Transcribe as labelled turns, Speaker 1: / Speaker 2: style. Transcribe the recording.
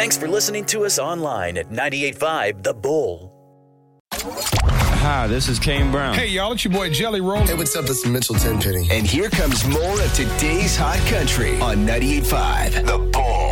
Speaker 1: Thanks for listening to us online at 98.5 The Bull.
Speaker 2: Hi, this is Kane Brown.
Speaker 3: Hey, y'all, it's your boy Jelly Roll.
Speaker 4: Hey, what's up? This is Mitchell Tenpenny.
Speaker 5: And here comes more of today's hot country on 98.5 The Bull.